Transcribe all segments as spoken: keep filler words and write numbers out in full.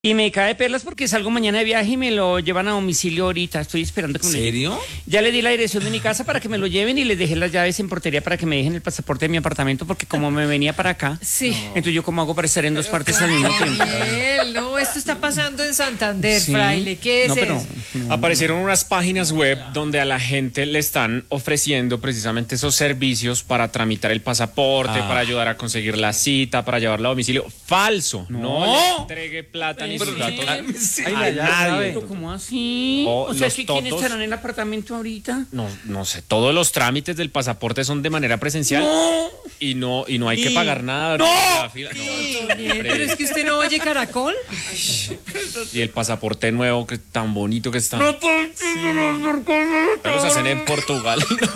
Y me cae de perlas porque salgo mañana de viaje y me lo llevan a domicilio ahorita. Estoy esperando que me lo lleven. ¿Serio? Ya le di la dirección de mi casa para que me lo lleven y les dejé las llaves en portería para que me dejen el pasaporte de mi apartamento porque como me venía para acá. Sí. Entonces yo cómo hago para estar en dos partes al mismo tiempo. Gabriel, no, esto está pasando en Santander, Sí. fraile. ¿Qué es No, pero eso? no. Aparecieron unas páginas web donde a la gente le están ofreciendo precisamente esos servicios para tramitar el pasaporte, Ah. para ayudar a conseguir la cita, para llevarla a domicilio. Falso. No, No. le entregue plata ni sus datos a nadie. Pero ¿cómo así? Oh, O sea, los ¿sí ¿quiénes totos. estarán en el apartamento ahorita? No, no sé, todos los trámites del pasaporte son de manera presencial No. y no y no hay que Sí. pagar nada. No. La fila- no, Bien, hombre. pero es que usted no oye Caracol. Y el pasaporte nuevo que tan bonito que está. No puedo Los hacen en Portugal.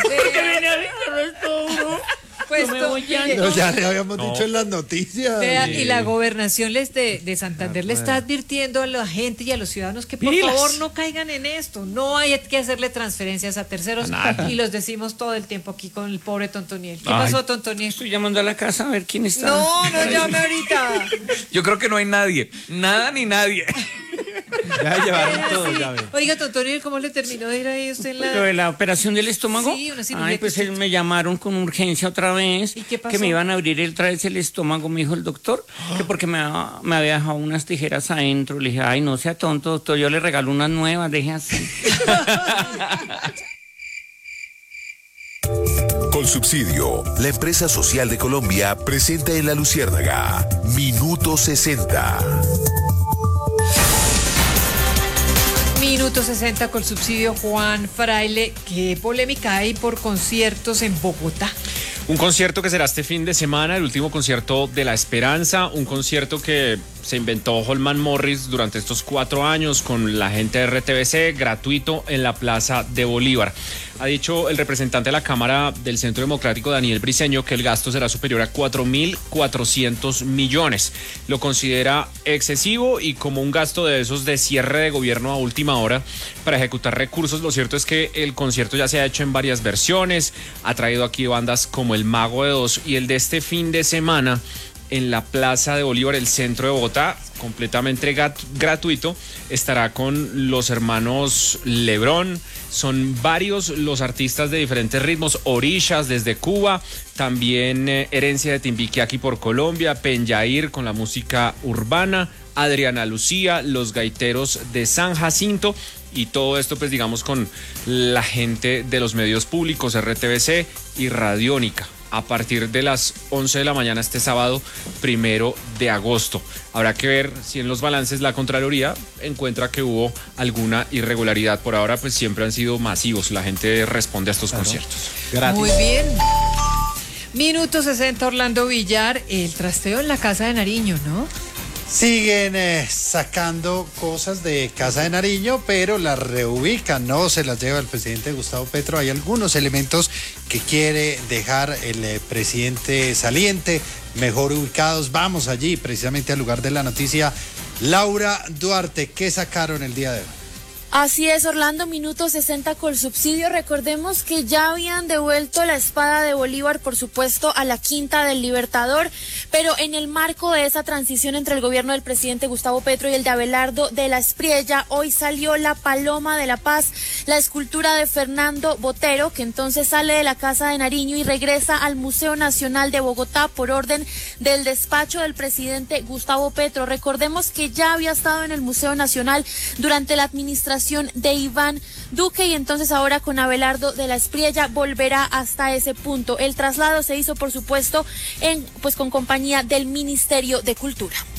Pues Yo me to- voy ya, mire, no. No, ya le habíamos No. dicho en las noticias. vea, y la gobernación les de, de Santander le está advirtiendo a la gente y a los ciudadanos que por Pilas. favor no caigan en esto. No hay que hacerle transferencias a terceros. Nada. Y los decimos todo el tiempo aquí con el pobre Tontoniel. ¿Qué Ay. pasó, Tontoniel? Estoy llamando a la casa a ver quién está. No, no llame ahorita. Yo creo que no hay nadie. Nada ni nadie. Ya llevaron Era todo, así. ya ven. Oiga, Tontoniel, ¿cómo le terminó de ir ahí usted en ¿Lo la...? de la operación del estómago? Sí, una cirugía Ay, que pues usted- él me llamaron con urgencia otra vez. ¿Y qué pasó? Que me iban a abrir otra vez el estómago, me dijo el doctor. Que porque me, ha- me había dejado unas tijeras adentro. Le dije, ay, no sea tonto, doctor, yo le regalo unas nuevas, deje así. Colsubsidio, la empresa social de Colombia, presenta en La Luciérnaga Minuto sesenta. Minuto sesenta con subsidio Juan Fraile. ¿Qué polémica hay por conciertos en Bogotá? Un concierto que será este fin de semana, el último concierto de La Esperanza, un concierto que se inventó Holman Morris durante estos cuatro años con la gente de R T V C, gratuito en la Plaza de Bolívar. Ha dicho el representante de la Cámara del Centro Democrático, Daniel Briceño, que el gasto será superior a cuatro mil cuatrocientos millones. Lo considera excesivo y como un gasto de esos de cierre de gobierno a última hora para ejecutar recursos. Lo cierto es que el concierto ya se ha hecho en varias versiones, ha traído aquí bandas como El Mago de Oz y el de este fin de semana en la Plaza de Bolívar, el centro de Bogotá, completamente gat- gratuito, estará con los hermanos Lebrón. Son varios los artistas de diferentes ritmos, Orishas desde Cuba, también eh, Herencia de Timbiquí aquí por Colombia, Penjair con la música urbana, Adriana Lucía, los gaiteros de San Jacinto y todo esto pues digamos con la gente de los medios públicos, R T V C y Radiónica. A partir de las once de la mañana este sábado, primero de agosto. Habrá que ver si en los balances la Contraloría encuentra que hubo alguna irregularidad. Por ahora, pues siempre han sido masivos. La gente responde a estos conciertos. Gratis. Muy bien. Minuto sesenta, Orlando Villar. El trasteo en la Casa de Nariño, ¿no? Siguen eh, sacando cosas de Casa de Nariño, pero las reubican, no se las lleva el presidente Gustavo Petro. Hay algunos elementos que quiere dejar el eh, presidente saliente mejor ubicados. Vamos allí, precisamente al lugar de la noticia. Laura Duarte, ¿qué sacaron el día de hoy? Así es, Orlando, minuto sesenta con subsidio. Recordemos que ya habían devuelto la espada de Bolívar, por supuesto, a la Quinta del Libertador, pero en el marco de esa transición entre el gobierno del presidente Gustavo Petro y el de Abelardo de la Espriella, hoy salió la Paloma de la Paz, la escultura de Fernando Botero, que entonces sale de la Casa de Nariño y regresa al Museo Nacional de Bogotá por orden del despacho del presidente Gustavo Petro. Recordemos que ya había estado en el Museo Nacional durante la administración de Iván Duque y entonces ahora con Abelardo de la Espriella volverá hasta ese punto. El traslado se hizo, por supuesto, en pues con compañía del Ministerio de Cultura.